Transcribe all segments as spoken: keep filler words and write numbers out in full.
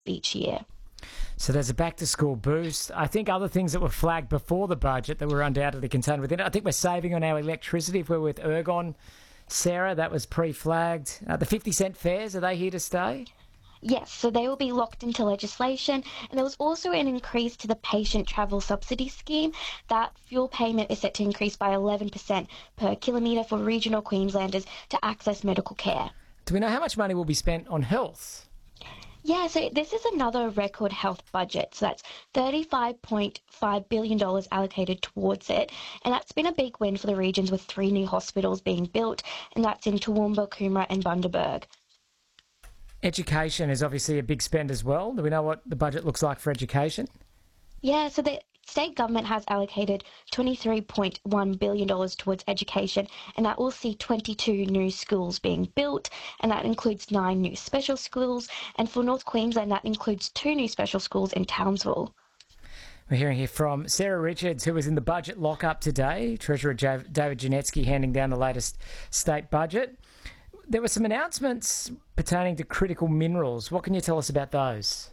each year. So there's a back-to-school boost. I think other things that were flagged before the budget that were undoubtedly contained within it. I think we're saving on our electricity if we're with Ergon. Sarah, that was pre-flagged. Uh, the fifty cent fares, are they here to stay? Yes, so they will be locked into legislation. And there was also an increase to the patient travel subsidy scheme. That fuel payment is set to increase by eleven percent per kilometre for regional Queenslanders to access medical care. Do we know how much money will be spent on health? Yeah, so this is another record health budget. So that's thirty-five point five billion dollars allocated towards it. And that's been a big win for the regions with three new hospitals being built. And that's in Toowoomba, Coomera and Bundaberg. Education is obviously a big spend as well. Do we know what the budget looks like for education? Yeah, so the state government has allocated twenty-three point one billion dollars towards education, and that will see twenty-two new schools being built, and that includes nine new special schools. And for North Queensland, that includes two new special schools in Townsville. We're hearing here from Sarah Richards, who was in the budget lock-up today. Treasurer David Janetsky handing down the latest state budget. There were some announcements pertaining to critical minerals. What can you tell us about those?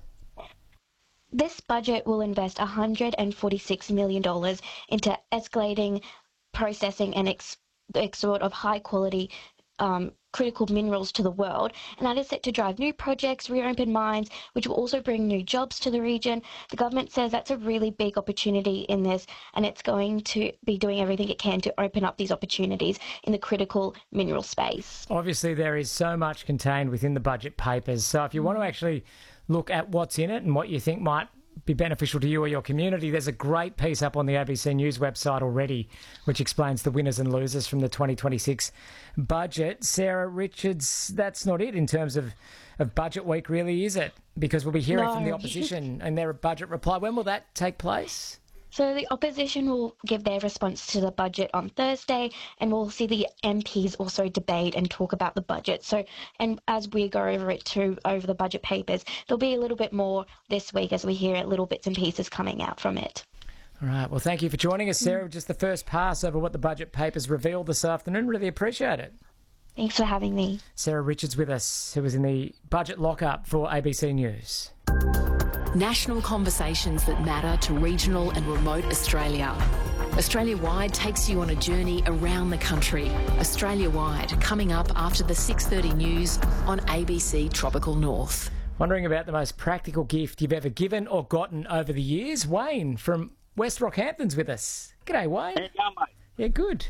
This budget will invest one hundred forty-six million dollars into escalating, processing and ex- export of high-quality um, critical minerals to the world, and that is set to drive new projects, reopen mines, which will also bring new jobs to the region. The government says that's a really big opportunity in this, and it's going to be doing everything it can to open up these opportunities in the critical mineral space. Obviously, there is so much contained within the budget papers, so if you want to actually look at what's in it and what you think might be beneficial to you or your community, there's a great piece up on the A B C News website already which explains the winners and losers from the twenty twenty-six budget. Sarah Richards, that's not it in terms of, of budget week, really, is it? Because we'll be hearing No. from the opposition and their budget reply. When will that take place? So the opposition will give their response to the budget on Thursday, and we'll see the M Ps also debate and talk about the budget. So, and as we go over it too, over the budget papers, there'll be a little bit more this week as we hear little bits and pieces coming out from it. All right. Well, thank you for joining us, Sarah. Just the first pass over what the budget papers revealed this afternoon. Really appreciate it. Thanks for having me. Sarah Richards with us, who was in the budget lockup for A B C News. National conversations that matter to regional and remote Australia. Australia-Wide takes you on a journey around the country. Australia-Wide, coming up after the six thirty news on A B C Tropical North. Wondering about the most practical gift you've ever given or gotten over the years? Wayne from West Rockhampton's with us. G'day, Wayne. How you going, mate? Yeah, good.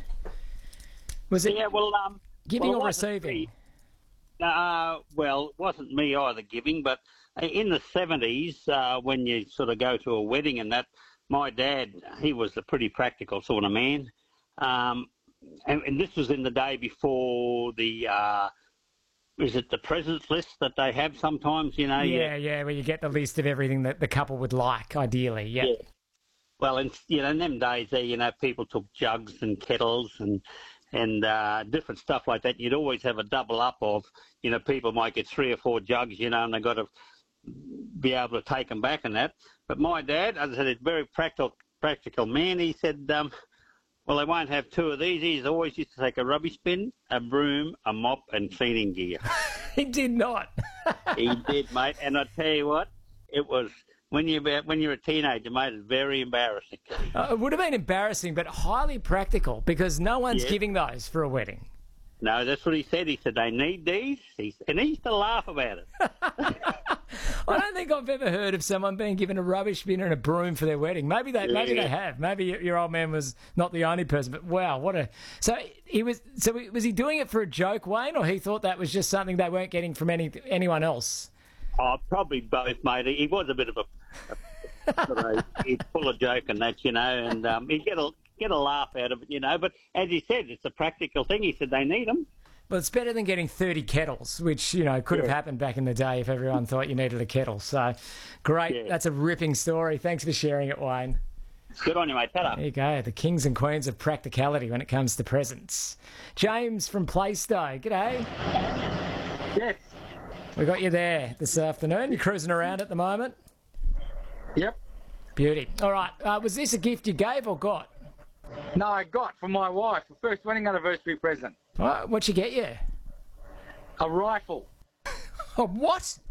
Was it Yeah, well, um, giving well, it or wasn't receiving? me. Uh, well, it wasn't me either giving, but in the seventies, uh, when you sort of go to a wedding and that, my dad, he was a pretty practical sort of man. Um, and, and this was in the day before the, uh, is it the presents list that they have sometimes, you know? Yeah, yeah, where you get the list of everything that the couple would like, ideally, yeah. Yeah. Well, in, you know, in them days there, you know, people took jugs and kettles and and uh, different stuff like that. You'd always have a double up of, you know, people might get three or four jugs, you know, and they've got to be able to take them back and that. But my dad, as I said, is a very practical, practical man. He said, um, well, they won't have two of these. He's always used to take a rubbish bin, a broom, a mop and cleaning gear. He did not. He did, mate. And I tell you what, it was... When you're, when you're a teenager, mate, it's very embarrassing. Uh, it would have been embarrassing, but highly practical, because no one's Yeah. giving those for a wedding. No, that's what he said. He said, they need these. He's, and he used to laugh about it. I don't think I've ever heard of someone being given a rubbish bin and a broom for their wedding. Maybe they, maybe Yeah. they have. Maybe your your old man was not the only person. But wow, what a! So he was. So was he doing it for a joke, Wayne, or he thought that was just something they weren't getting from any anyone else? Oh, probably both, mate. He was a bit of a, a sort of, he's full of joke and that, you know, and um, he'd get a get a laugh out of it, you know. But as he said, it's a practical thing. He said they need them. Well, it's better than getting thirty kettles, which, you know, could have Yeah. happened back in the day if everyone thought you needed a kettle. So, great. Yeah. That's a ripping story. Thanks for sharing it, Wayne. Good on you, mate. Ta-da. There you go. The kings and queens of practicality when it comes to presents. James from Plaistow. G'day. Yes. We got you there this afternoon. You're cruising around at the moment. Yep. Beauty. All right. Uh, was this a gift you gave or got? No, I got from my wife, the first wedding anniversary present. All right, what'd she get you? A rifle. Oh, what?